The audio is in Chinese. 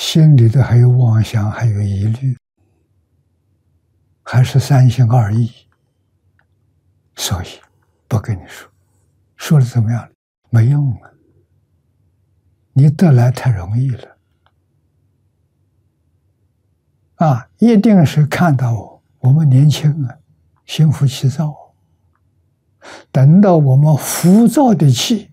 心里头还有妄想，还有疑虑，还是三心二意，所以不跟你说，说了怎么样？没用啊！你得来太容易了啊！一定是看到我们年轻啊，心浮气躁，等到我们浮躁的气